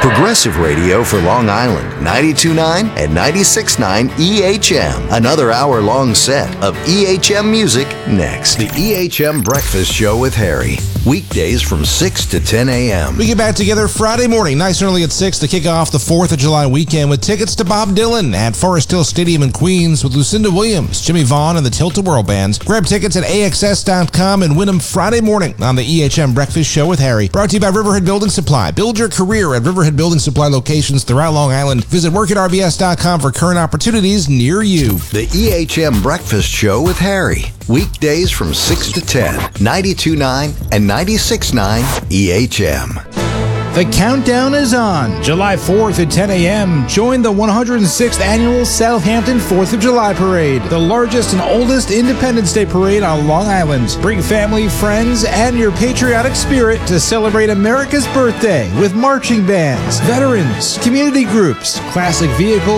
Progressive radio for Long Island, 92.9 and 96.9 EHM. Another hour-long set of EHM music next. The EHM Breakfast Show with Harry. Weekdays from 6 to 10 a.m. We get back together Friday morning, nice and early at 6 to kick off the 4th of July weekend with tickets to Bob Dylan at Forest Hill Stadium in Queens with Lucinda Williams, Jimmy Vaughn, and the Tilt-A-Whirl Bands. Grab tickets at AXS.com and win them Friday morning on the EHM Breakfast Show with Harry. Brought to you by Riverhead Building Supply. Build your career at Riverhead Building Supply locations throughout Long Island. Visit workatrbs.com for current opportunities near you. The EHM Breakfast Show with Harry. Weekdays from 6 to 10, 92.9 and 96.9 EHM. The countdown is on. July 4th at 10 a.m. Join the 106th Annual Southampton 4th of July Parade, the largest and oldest Independence Day parade on Long Island. Bring family, friends, and your patriotic spirit to celebrate America's birthday with marching bands, veterans, community groups, classic vehicles,